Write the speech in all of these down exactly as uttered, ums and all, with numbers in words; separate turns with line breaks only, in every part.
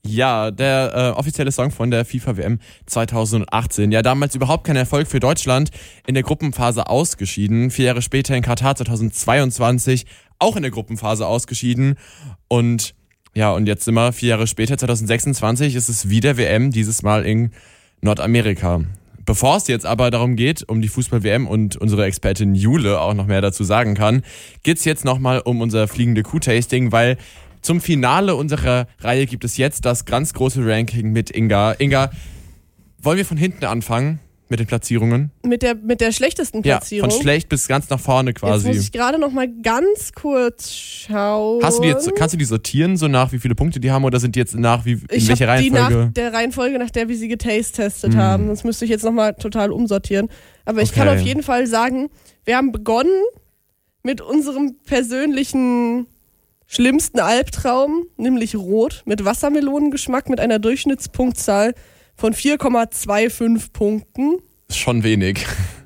Ja, der äh, offizielle Song von der FIFA-W M zweitausendachtzehn. Ja, damals überhaupt kein Erfolg für Deutschland, in der Gruppenphase ausgeschieden. Vier Jahre später in Katar zweitausendzweiundzwanzig auch in der Gruppenphase ausgeschieden. Und ja, und jetzt sind wir vier Jahre später, zweitausendsechsundzwanzig, ist es wieder W M, dieses Mal in Nordamerika. Bevor es jetzt aber darum geht, um die Fußball-W M und unsere Expertin Jule auch noch mehr dazu sagen kann, geht's jetzt nochmal um unser fliegende Kuh-Tasting, weil zum Finale unserer Reihe gibt es jetzt das ganz große Ranking mit Inga. Inga, wollen wir von hinten anfangen mit den Platzierungen?
Mit der, mit der schlechtesten Platzierung?
Ja, von schlecht bis ganz nach vorne quasi.
Jetzt muss ich gerade noch mal ganz kurz schauen.
Hast du die jetzt, kannst du die sortieren, so nach wie viele Punkte die haben, oder sind die jetzt nach wie in
ich
welcher Reihenfolge?
Ich habe die nach der Reihenfolge, nach der wir sie getestet
Mhm.
haben. Das müsste ich jetzt noch mal total umsortieren. Aber ich
Okay.
kann auf jeden Fall sagen, wir haben begonnen mit unserem persönlichen schlimmsten Albtraum, nämlich Rot, mit Wassermelonengeschmack, mit einer Durchschnittspunktzahl von vier Komma fünfundzwanzig Punkten.
Ist schon wenig.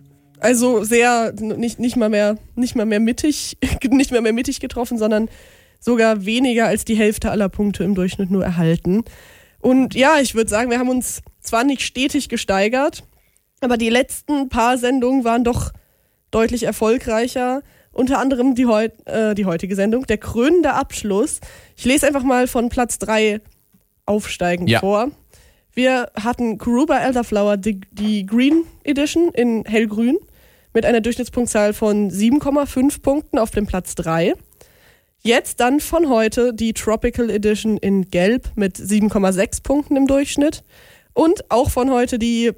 Also sehr, nicht, nicht mal mehr, nicht mal mehr mittig, nicht mehr mehr mittig getroffen, sondern sogar weniger als die Hälfte aller Punkte im Durchschnitt nur erhalten. Und ja, ich würde sagen, wir haben uns zwar nicht stetig gesteigert, aber die letzten paar Sendungen waren doch deutlich erfolgreicher. Unter anderem die, heut, äh, die heutige Sendung, der krönende Abschluss. Ich lese einfach mal von Platz drei aufsteigend
Ja.
vor. Wir hatten Kuruba Elderflower, die, die Green Edition in hellgrün mit einer Durchschnittspunktzahl von sieben Komma fünf Punkten auf dem Platz drei. Jetzt dann von heute die Tropical Edition in gelb mit sieben Komma sechs Punkten im Durchschnitt. Und auch von heute die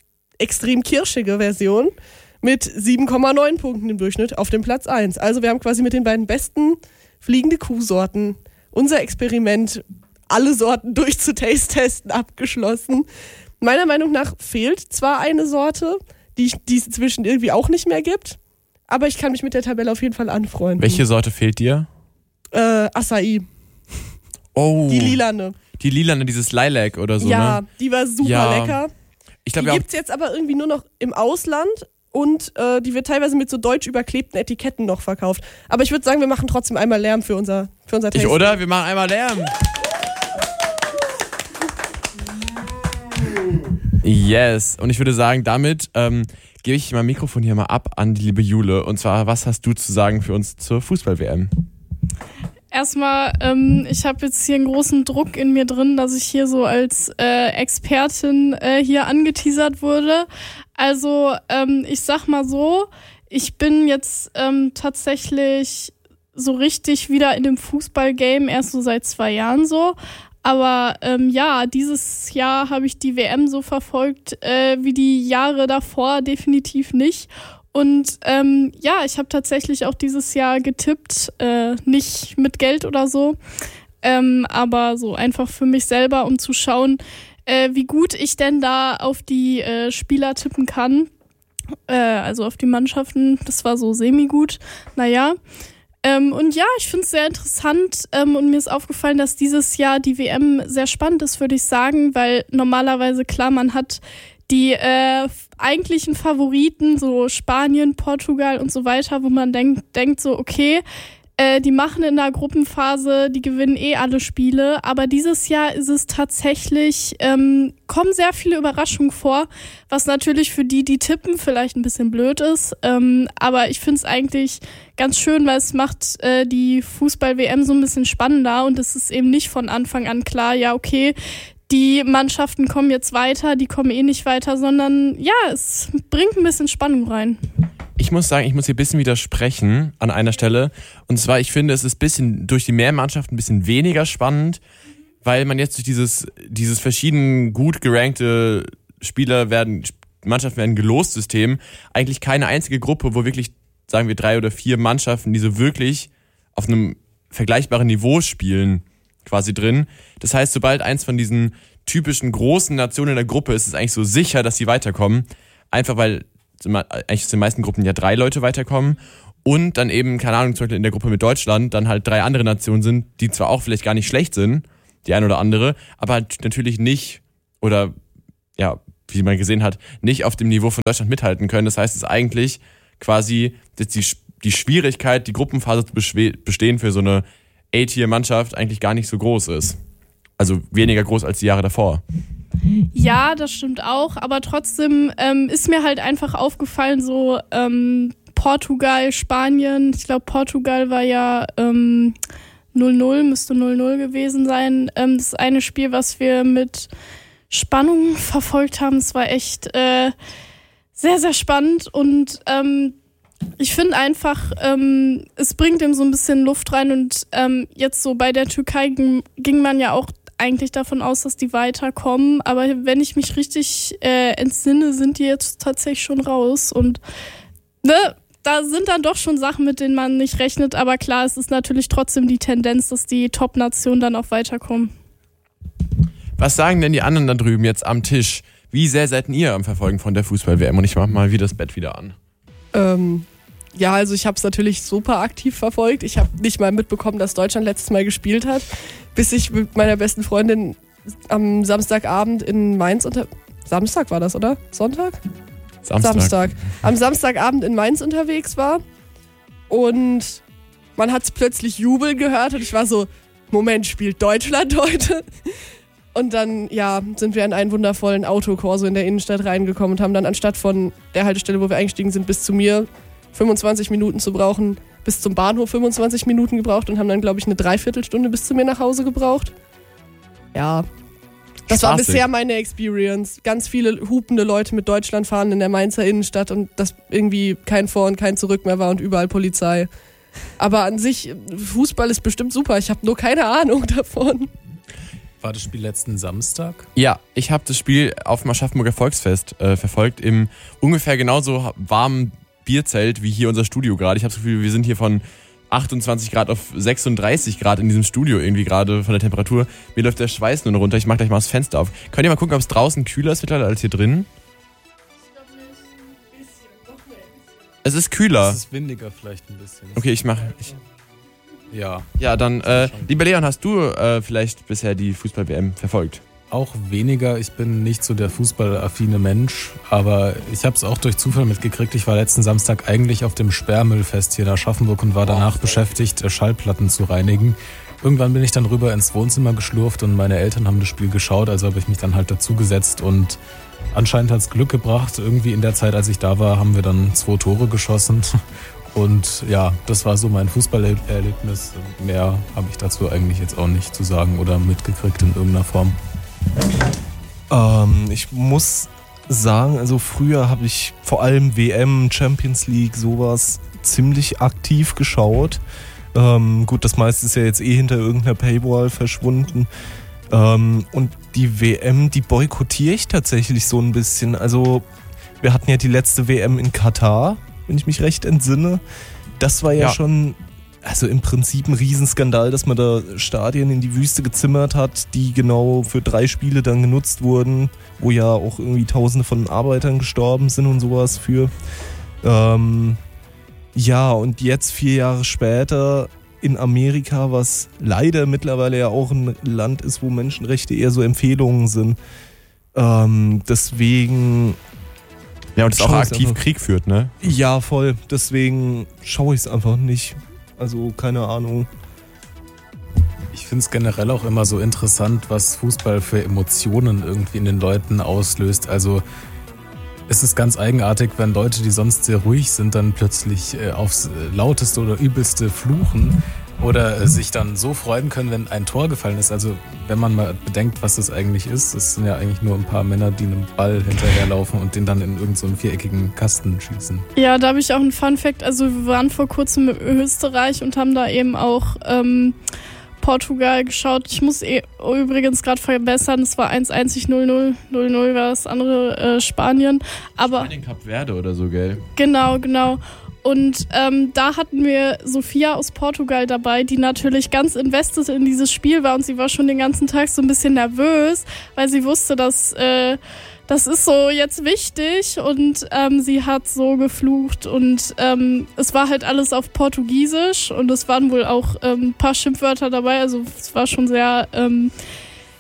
extrem kirschige Version mit sieben Komma neun Punkten im Durchschnitt auf dem Platz eins. Also wir haben quasi mit den beiden besten fliegende Kuhsorten unser Experiment, alle Sorten durchzutaste-testen, abgeschlossen. Meiner Meinung nach fehlt zwar eine Sorte, die, die es inzwischen irgendwie auch nicht mehr gibt, aber ich kann mich mit der Tabelle auf jeden Fall anfreunden.
Welche Sorte fehlt dir?
Äh, Acai.
Oh.
Die lilane.
Die lilane, dieses Lilac oder so,
ja,
ne?
die war super
Ja.
lecker.
Ich
Die
glaube ja
gibt's jetzt aber irgendwie nur noch im Ausland. Und äh, die wird teilweise mit so deutsch überklebten Etiketten noch verkauft. Aber ich würde sagen, wir machen trotzdem einmal Lärm für unser, für unser
Ich,
Tasting.
oder? Wir machen einmal Lärm. Yes. Und ich würde sagen, damit ähm, gebe ich mein Mikrofon hier mal ab an die liebe Jule. Und zwar, was hast du zu sagen für uns zur Fußball-W M?
Erstmal, ähm, ich habe jetzt hier einen großen Druck in mir drin, dass ich hier so als äh, Expertin äh, hier angeteasert wurde. Also ähm, ich sag mal so, ich bin jetzt ähm, tatsächlich so richtig wieder in dem Fußball-Game erst so seit zwei Jahren so. Aber ähm, ja, dieses Jahr habe ich die W M so verfolgt äh, wie die Jahre davor definitiv nicht. Und ähm, ja, ich habe tatsächlich auch dieses Jahr getippt, äh, nicht mit Geld oder so, ähm, aber so einfach für mich selber, um zu schauen, äh, wie gut ich denn da auf die äh, Spieler tippen kann, äh, also auf die Mannschaften. Das war so semi-gut, naja. Ähm, und ja, ich finde es sehr interessant ähm, und mir ist aufgefallen, dass dieses Jahr die W M sehr spannend ist, würde ich sagen, weil normalerweise, klar, man hat die äh, eigentlichen Favoriten, so Spanien, Portugal und so weiter, wo man denkt, denkt so, okay, äh, die machen in der Gruppenphase, die gewinnen eh alle Spiele, aber dieses Jahr ist es tatsächlich, ähm, kommen sehr viele Überraschungen vor, was natürlich für die, die tippen, vielleicht ein bisschen blöd ist, ähm, aber ich finde es eigentlich ganz schön, weil es macht äh, die Fußball-W M so ein bisschen spannender und es ist eben nicht von Anfang an klar, ja okay, die Mannschaften kommen jetzt weiter, die kommen eh nicht weiter, sondern ja, es bringt ein bisschen Spannung rein.
Ich muss sagen, ich muss hier ein bisschen widersprechen an einer Stelle. Und zwar, ich finde, es ist ein bisschen durch die Mehrmannschaften ein bisschen weniger spannend, weil man jetzt durch dieses, dieses verschieden gut gerankte Spieler werden, Mannschaften werden gelost System, eigentlich keine einzige Gruppe, wo wirklich, sagen wir, drei oder vier Mannschaften, die so wirklich auf einem vergleichbaren Niveau spielen, quasi drin. Das heißt, sobald eins von diesen typischen großen Nationen in der Gruppe ist, ist es eigentlich so sicher, dass sie weiterkommen. Einfach weil eigentlich aus den meisten Gruppen ja drei Leute weiterkommen und dann eben, keine Ahnung, zum Beispiel in der Gruppe mit Deutschland dann halt drei andere Nationen sind, die zwar auch vielleicht gar nicht schlecht sind, die eine oder andere, aber halt natürlich nicht, oder ja, wie man gesehen hat, nicht auf dem Niveau von Deutschland mithalten können. Das heißt, es ist eigentlich quasi dass die, die Schwierigkeit, die Gruppenphase zu bestehen für so eine A-Tier-Mannschaft eigentlich gar nicht so groß ist. Also weniger groß als die Jahre davor.
Ja, das stimmt auch, aber trotzdem ähm, ist mir halt einfach aufgefallen, so ähm, Portugal, Spanien, ich glaube Portugal war ja ähm, null null, müsste null null gewesen sein. Ähm, das eine Spiel, was wir mit Spannung verfolgt haben, es war echt äh, sehr, sehr spannend und ähm, ich finde einfach, ähm, es bringt ihm so ein bisschen Luft rein und ähm, jetzt so bei der Türkei ging, ging man ja auch eigentlich davon aus, dass die weiterkommen, aber wenn ich mich richtig äh, entsinne, sind die jetzt tatsächlich schon raus und ne, da sind dann doch schon Sachen, mit denen man nicht rechnet, aber klar, es ist natürlich trotzdem die Tendenz, dass die Top-Nationen dann auch weiterkommen.
Was sagen denn die anderen da drüben jetzt am Tisch? Wie sehr seid ihr am Verfolgen von der Fußball-W M? Und ich mach mal wieder das Bett wieder an.
Ähm, ja, also ich habe es natürlich super aktiv verfolgt. Ich habe nicht mal mitbekommen, dass Deutschland letztes Mal gespielt hat, bis ich mit meiner besten Freundin am Samstagabend in Mainz unter... Samstag war das, oder? Sonntag?
Samstag.
Samstag. Am Samstagabend in Mainz unterwegs war und man hat plötzlich jubeln gehört und ich war so, Moment, spielt Deutschland heute? Und dann, ja, sind wir in einen wundervollen Autokorso in der Innenstadt reingekommen und haben dann anstatt von der Haltestelle, wo wir eingestiegen sind, bis zu mir fünfundzwanzig Minuten zu brauchen, bis zum Bahnhof fünfundzwanzig Minuten gebraucht und haben dann, glaube ich, eine Dreiviertelstunde bis zu mir nach Hause gebraucht. Ja, das war
Spaßig.
bisher meine Experience. Ganz viele hupende Leute mit Deutschlandfahnen in der Mainzer Innenstadt und dass irgendwie kein Vor- und kein Zurück mehr war und überall Polizei. Aber an sich, Fußball ist bestimmt super. Ich habe nur keine Ahnung davon.
War das Spiel letzten Samstag?
Ja, ich habe das Spiel auf dem Aschaffenburger Volksfest äh, verfolgt, im ungefähr genauso warmen Bierzelt wie hier unser Studio gerade. Ich habe das Gefühl, wir sind hier von achtundzwanzig Grad auf sechsunddreißig Grad in diesem Studio irgendwie gerade von der Temperatur. Mir läuft der Schweiß nur noch runter. Ich mach gleich mal das Fenster auf. Könnt ihr mal gucken, ob es draußen kühler ist mittlerweile als hier drin? Es ist kühler.
Es ist windiger vielleicht ein bisschen.
Okay, ich mach... Ich,
Ja.
ja, dann, äh, lieber Leon, hast du äh, vielleicht bisher die Fußball-W M verfolgt?
Auch weniger. Ich bin nicht so der fußballaffine Mensch, aber ich habe es auch durch Zufall mitgekriegt. Ich war letzten Samstag eigentlich auf dem Sperrmüllfest hier in Aschaffenburg und war danach beschäftigt, Schallplatten zu reinigen. Irgendwann bin ich dann rüber ins Wohnzimmer geschlurft und meine Eltern haben das Spiel geschaut, also habe ich mich dann halt dazugesetzt und anscheinend hat es Glück gebracht. Irgendwie in der Zeit, als ich da war, haben wir dann zwei Tore geschossen. Und ja, das war so mein Fußballerlebnis. Mehr habe ich dazu eigentlich jetzt auch nicht zu sagen oder mitgekriegt in irgendeiner Form.
Ähm, ich muss sagen, also früher habe ich vor allem W M, Champions League, sowas ziemlich aktiv geschaut. Ähm, gut, das meiste ist ja jetzt eh hinter irgendeiner Paywall verschwunden. Ähm, und die W M, die boykottiere ich tatsächlich so ein bisschen. Also wir hatten ja die letzte W M in Katar, wenn ich mich recht entsinne. Das war ja, ja schon, also im Prinzip ein Riesenskandal, dass man da Stadien in die Wüste gezimmert hat, die genau für drei Spiele dann genutzt wurden, wo ja auch irgendwie Tausende von Arbeitern gestorben sind und sowas für. Ähm, ja, und jetzt vier Jahre später in Amerika, was leider mittlerweile ja auch ein Land ist, wo Menschenrechte eher so Empfehlungen sind. Ähm, deswegen...
Ja, und es auch aktiv einfach. Krieg führt, ne?
Ja, voll. Deswegen schaue ich es einfach nicht. Also, keine Ahnung.
Ich finde es generell auch immer so interessant, was Fußball für Emotionen irgendwie in den Leuten auslöst. Also, es ist ganz eigenartig, wenn Leute, die sonst sehr ruhig sind, dann plötzlich äh, aufs lauteste oder übelste fluchen. Oder sich dann so freuen können, wenn ein Tor gefallen ist. Also wenn man mal bedenkt, was das eigentlich ist, es sind ja eigentlich nur ein paar Männer, die einem Ball hinterherlaufen und den dann in irgendeinen so viereckigen Kasten schießen.
Ja, da habe ich auch einen Fun-Fact. Also wir waren vor kurzem in Österreich und haben da eben auch ähm, Portugal geschaut. Ich muss eh übrigens gerade verbessern, es war eins eins null null. null null war das andere äh, Spanien. Aber
Spanien Kap Verde oder so, gell?
Genau, genau. Und ähm, da hatten wir Sophia aus Portugal dabei, die natürlich ganz invested in dieses Spiel war und sie war schon den ganzen Tag so ein bisschen nervös, weil sie wusste, dass äh, das ist so jetzt wichtig und ähm, sie hat so geflucht und ähm, es war halt alles auf Portugiesisch und es waren wohl auch ein ähm, paar Schimpfwörter dabei, also es war schon sehr... Ähm,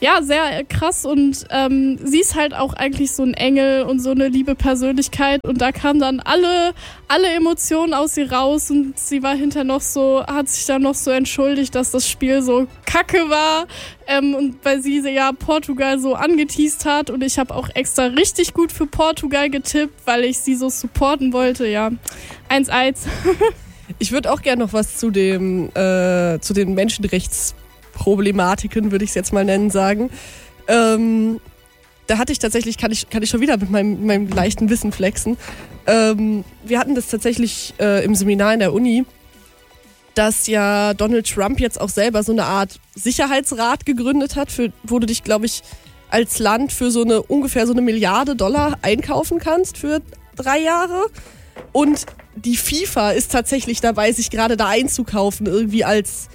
ja, sehr krass und ähm, sie ist halt auch eigentlich so ein Engel und so eine liebe Persönlichkeit und da kamen dann alle, alle Emotionen aus ihr raus und sie war hinterher noch so, hat sich dann noch so entschuldigt, dass das Spiel so kacke war ähm, und weil sie ja Portugal so angeteast hat und ich habe auch extra richtig gut für Portugal getippt, weil ich sie so supporten wollte, ja, eins eins.
Ich würde auch gerne noch was zu dem, äh, zu den Menschenrechtsproblematiken, würde ich es jetzt mal nennen, sagen. Ähm, da hatte ich tatsächlich, kann ich, kann ich schon wieder mit meinem, meinem leichten Wissen flexen. Ähm, wir hatten das tatsächlich äh, im Seminar in der Uni, dass ja Donald Trump jetzt auch selber so eine Art Sicherheitsrat gegründet hat, für, wo du dich, glaube ich, als Land für so eine ungefähr so eine Milliarde Dollar einkaufen kannst für drei Jahre. Und die FIFA ist tatsächlich dabei, sich gerade da einzukaufen, irgendwie als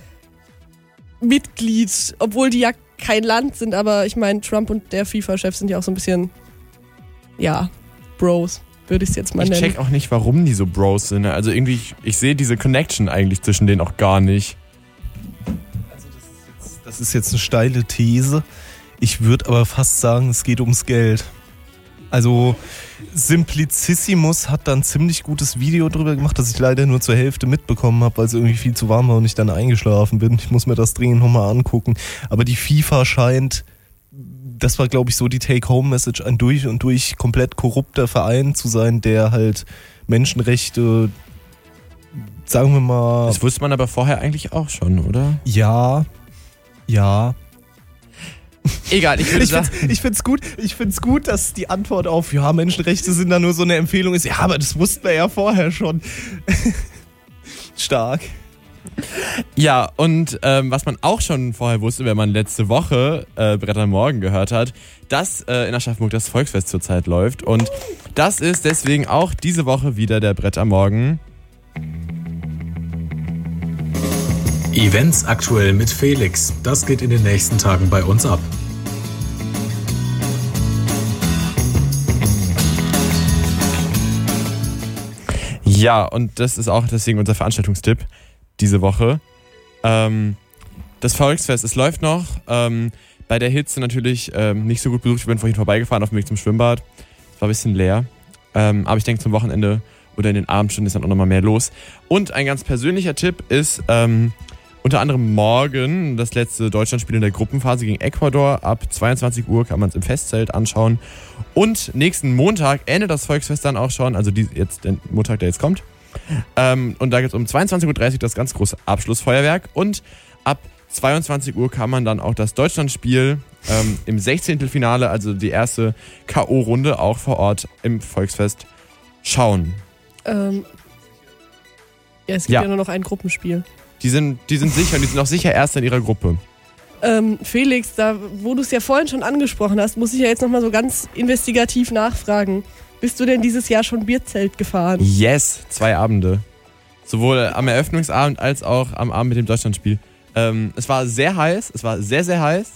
Mitglied, obwohl die ja kein Land sind, aber ich meine, Trump und der FIFA-Chef sind ja auch so ein bisschen, ja, Bros, würde ich es jetzt mal
ich
nennen.
Ich check auch nicht, warum die so Bros sind. Also irgendwie, ich, ich sehe diese Connection eigentlich zwischen denen auch gar nicht.
Also das ist jetzt, das ist jetzt eine steile These. Ich würde aber fast sagen, es geht ums Geld. Also Simplicissimus hat dann ein ziemlich gutes Video drüber gemacht, das ich leider nur zur Hälfte mitbekommen habe, weil es irgendwie viel zu warm war und ich dann eingeschlafen bin. Ich muss mir das dringend nochmal angucken. Aber die FIFA scheint, das war glaube ich so die Take-Home-Message, ein durch und durch komplett korrupter Verein zu sein, der halt Menschenrechte, sagen wir mal...
Das wusste man aber vorher eigentlich auch schon, oder?
Ja, ja...
Egal, ich würde
ich
sagen...
Find's, ich find's gut, ich find's gut, dass die Antwort auf, ja, Menschenrechte sind da nur so eine Empfehlung ist. Ja, aber das wussten wir ja vorher schon. Stark.
Ja, und ähm, was man auch schon vorher wusste, wenn man letzte Woche äh, Brett am Morgen gehört hat, dass äh, in Aschaffenburg das Volksfest zurzeit läuft. Und das ist deswegen auch diese Woche wieder der Brett am Morgen.
Events aktuell mit Felix. Das geht in den nächsten Tagen bei uns ab.
Ja, und das ist auch deswegen unser Veranstaltungstipp diese Woche. Ähm, das Volksfest, es läuft noch. Ähm, bei der Hitze natürlich ähm, nicht so gut besucht. Ich bin vorhin vorbeigefahren auf dem Weg zum Schwimmbad. Es war ein bisschen leer. Ähm, aber ich denke, zum Wochenende oder in den Abendstunden ist dann auch nochmal mehr los. Und ein ganz persönlicher Tipp ist... Ähm, Unter anderem morgen das letzte Deutschlandspiel in der Gruppenphase gegen Ecuador. Ab zweiundzwanzig Uhr kann man es im Festzelt anschauen. Und nächsten Montag endet das Volksfest dann auch schon. Also die, jetzt der Montag, der jetzt kommt. Ähm, und da gibt es um zweiundzwanzig Uhr dreißig das ganz große Abschlussfeuerwerk. Und ab zweiundzwanzig Uhr kann man dann auch das Deutschlandspiel ähm, im Sechzehntelfinale, also die erste K O-Runde, auch vor Ort im Volksfest schauen.
Ähm, ja, es gibt
Ja.
ja nur noch ein Gruppenspiel.
Die sind, die sind sicher und die sind auch sicher Erster in ihrer Gruppe.
Ähm, Felix, da, wo du es ja vorhin schon angesprochen hast, muss ich ja jetzt nochmal so ganz investigativ nachfragen. Bist du denn dieses Jahr schon Bierzelt gefahren?
Yes, zwei Abende. Sowohl am Eröffnungsabend als auch am Abend mit dem Deutschlandspiel. Ähm, es war sehr heiß, es war sehr, sehr heiß.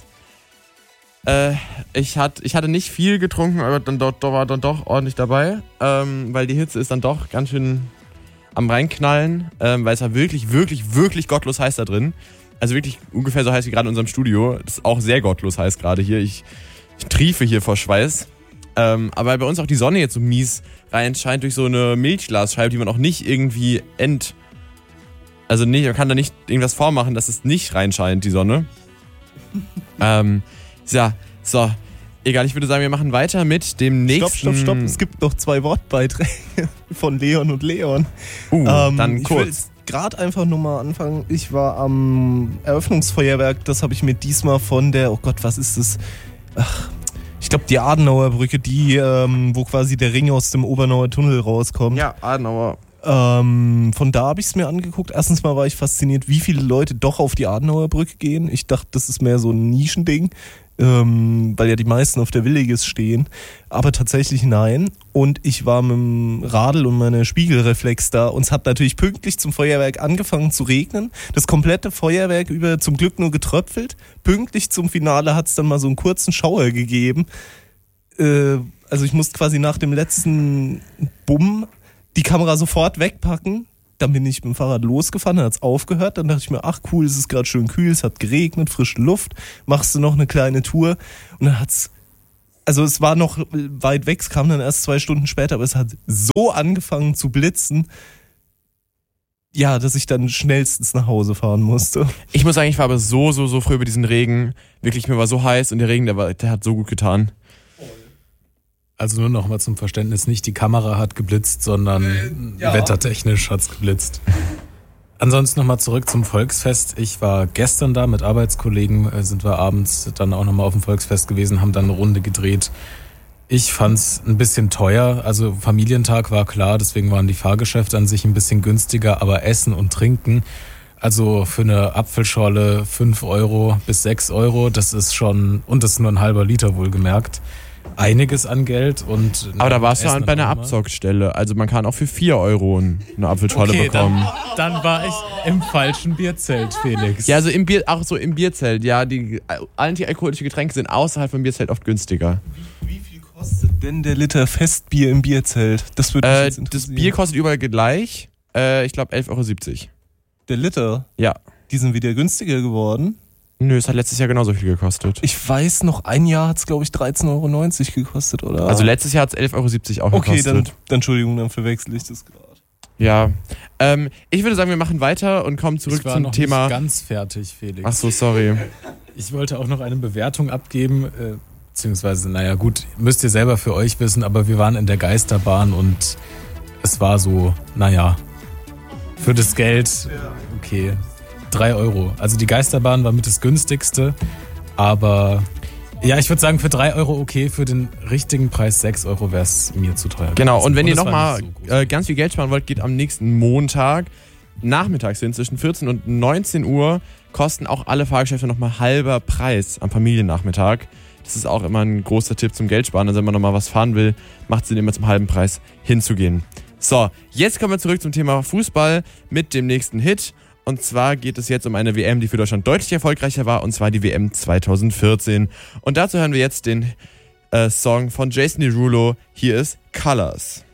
Äh, ich, hat, ich hatte nicht viel getrunken, aber dann dort, dort war dann doch ordentlich dabei, ähm, weil die Hitze ist dann doch ganz schön am Reinknallen, ähm, weil es war wirklich, wirklich, wirklich gottlos heiß da drin. Also wirklich ungefähr so heiß wie gerade in unserem Studio. Das ist auch sehr gottlos heiß gerade hier. Ich, ich triefe hier vor Schweiß. Ähm, aber weil bei uns auch die Sonne jetzt so mies reinscheint durch so eine Milchglasscheibe, die man auch nicht irgendwie ent... Also nicht, man kann da nicht irgendwas vormachen, dass es nicht reinscheint, die Sonne. ähm, ja, so. Egal, ich würde sagen, wir machen weiter mit dem nächsten...
Stopp, stopp, stopp. Es gibt noch zwei Wortbeiträge von Leon und Leon.
Uh,
ähm,
dann
ich
kurz.
will gerade einfach nur mal anfangen. Ich war am Eröffnungsfeuerwerk, das habe ich mir diesmal von der, oh Gott, was ist das? Ach, ich glaube die Adenauer Brücke, die, ähm, wo quasi der Ring aus dem Obernauer Tunnel rauskommt.
Ja, Adenauer.
Ähm, von da habe ich es mir angeguckt. Erstens mal war ich fasziniert, wie viele Leute doch auf die Adenauer Brücke gehen. Ich dachte, das ist mehr so ein Nischending, ähm, weil ja die meisten auf der Williges stehen. Aber tatsächlich nein. Und ich war mit dem Radl und meiner Spiegelreflex da und es hat natürlich pünktlich zum Feuerwerk angefangen zu regnen. Das komplette Feuerwerk über zum Glück nur getröpfelt. Pünktlich zum Finale hat es dann mal so einen kurzen Schauer gegeben. Äh, also ich musste quasi nach dem letzten Bumm die Kamera sofort wegpacken, dann bin ich mit dem Fahrrad losgefahren, dann hat es aufgehört, dann dachte ich mir, ach cool, es ist gerade schön kühl, es hat geregnet, frische Luft, machst du noch eine kleine Tour und dann hat's, also es war noch weit weg, es kam dann erst zwei Stunden später, aber es hat so angefangen zu blitzen, ja, dass ich dann schnellstens nach Hause fahren musste.
Ich muss sagen, ich war aber so, so, so früh über diesen Regen. Wirklich, mir war so heiß und der Regen, der, war, der hat so gut getan.
Also nur noch mal zum Verständnis, nicht die Kamera hat geblitzt, sondern äh, ja. wettertechnisch hat's geblitzt. Ansonsten nochmal zurück zum Volksfest. Ich war gestern da mit Arbeitskollegen, äh, sind wir abends dann auch nochmal auf dem Volksfest gewesen, haben dann eine Runde gedreht. Ich fand's ein bisschen teuer, also Familientag war klar, deswegen waren die Fahrgeschäfte an sich ein bisschen günstiger, aber Essen und Trinken, also für eine Apfelschorle fünf Euro bis sechs Euro, das ist schon, und das ist nur ein halber Liter wohlgemerkt, einiges an Geld. Und
aber da warst du bei einer Abzockstelle, also man kann auch für vier Euro eine Apfelschorle okay, bekommen.
Dann, dann war ich im falschen Bierzelt, Felix.
Ja, also im Bier, auch so im Bierzelt, ja, die antialkoholischen Getränke sind außerhalb vom Bierzelt oft günstiger.
Wie, wie viel kostet denn der Liter Festbier im Bierzelt? Das würde mich
äh,
jetzt interessieren.
Das Bier kostet überall gleich, äh, ich glaube elf Euro siebzig.
Der Liter?
Ja.
Die sind wieder günstiger geworden?
Nö, es hat letztes Jahr genauso viel gekostet.
Ich weiß noch, ein Jahr hat es, glaube ich, dreizehn Euro neunzig gekostet, oder?
Also letztes Jahr hat es elf Euro siebzig auch
okay,
gekostet.
Okay, dann, dann Entschuldigung, dann verwechsel ich das gerade.
Ja, ähm, ich würde sagen, wir machen weiter und kommen zurück
ich war
zum
noch
Thema.
Nicht ganz fertig, Felix.
Ach so, sorry.
Ich wollte auch noch eine Bewertung abgeben, äh, beziehungsweise, naja gut, müsst ihr selber für euch wissen, aber wir waren in der Geisterbahn und es war so, naja, für das Geld, okay, drei Euro. Also die Geisterbahn war mit das günstigste, aber ja, ich würde sagen für drei Euro okay, für den richtigen Preis sechs Euro wäre es mir zu teuer.
Genau, gewesen. Und wenn
und
ihr nochmal so äh, ganz viel Geld sparen wollt, geht am nächsten Montag nachmittags hin, zwischen vierzehn und neunzehn Uhr, kosten auch alle Fahrgeschäfte nochmal halber Preis am Familiennachmittag. Das ist auch immer ein großer Tipp zum Geldsparen. Also wenn man nochmal was fahren will, macht es Sinn, immer zum halben Preis hinzugehen. So, jetzt kommen wir zurück zum Thema Fußball mit dem nächsten Hit. Und zwar geht es jetzt um eine W M, die für Deutschland deutlich erfolgreicher war, und zwar die W M zwanzig vierzehn. Und dazu hören wir jetzt den äh, Song von Jason Derulo. Hier ist Colors.